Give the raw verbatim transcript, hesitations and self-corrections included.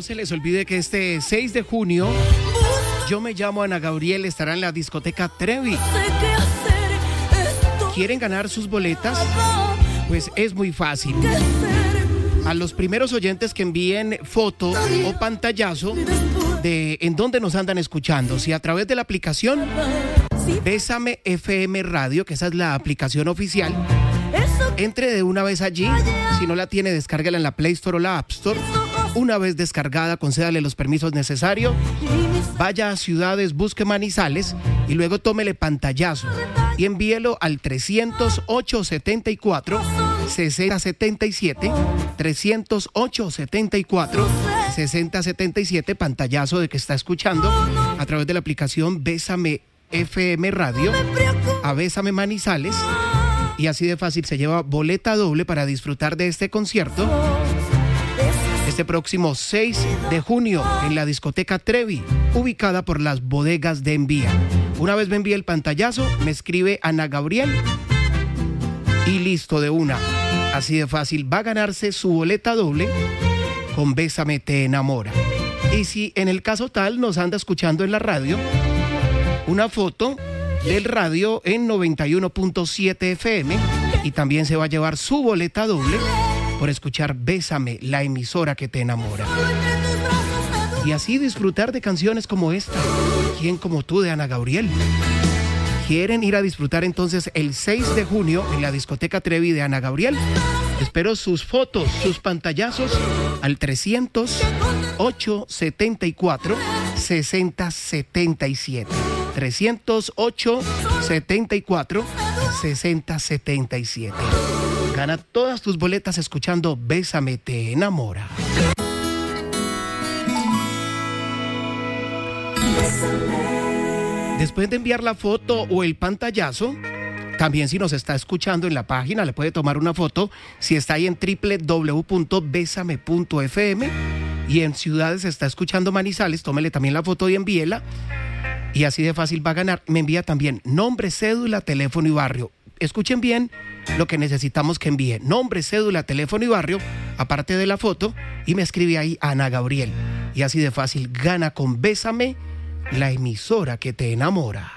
se les olvide que este seis de junio, Yo Me Llamo Ana Gabriel estará en la discoteca Trevi. ¿Quieren ganar sus boletas? Pues es muy fácil. A los primeros oyentes que envíen foto o pantallazo de en dónde nos andan escuchando, si a través de la aplicación Bésame F M Radio, que esa es la aplicación oficial, entre de una vez allí. Si no la tiene, descárgala en la Play Store o la App Store. Una vez descargada, concédale los permisos necesarios, vaya a Ciudades, busque Manizales y luego tómele pantallazo y envíelo al trescientos ocho setenta y cuatro sesenta setenta y siete, trescientos ocho setenta y cuatro sesenta setenta y siete, pantallazo de que está escuchando a través de la aplicación Bésame F M Radio a Bésame Manizales, y así de fácil se lleva boleta doble para disfrutar de este concierto este próximo seis de junio en la discoteca Trevi, ubicada por las bodegas de Envía. Una vez me envíe el pantallazo, me escribe Ana Gabriel y listo, de una. Así de fácil va a ganarse su boleta doble con Bésame Te Enamora. Y si en el caso tal nos anda escuchando en la radio, una foto del radio en noventa y uno punto siete F M, y también se va a llevar su boleta doble por escuchar Bésame, la emisora que te enamora. Y así disfrutar de canciones como esta, ¿Quién como tú?, de Ana Gabriel. ¿Quieren ir a disfrutar entonces el seis de junio en la discoteca Trevi de Ana Gabriel? Espero sus fotos, sus pantallazos al trescientos ocho setenta y cuatro sesenta setenta y siete. trescientos ocho setenta y cuatro sesenta setenta y siete. Gana todas tus boletas escuchando Bésame Te Enamora. Después de enviar la foto o el pantallazo, también si nos está escuchando en la página, le puede tomar una foto. Si está ahí en doble u doble u doble u punto bésame punto f m y en Ciudades está escuchando Manizales, tómele también la foto y envíela. Y así de fácil va a ganar. Me envía también nombre, cédula, teléfono y barrio. Escuchen bien lo que necesitamos que envíe: nombre, cédula, teléfono y barrio, aparte de la foto, y me escribe ahí Ana Gabriel. Y así de fácil gana con Bésame, la emisora que te enamora.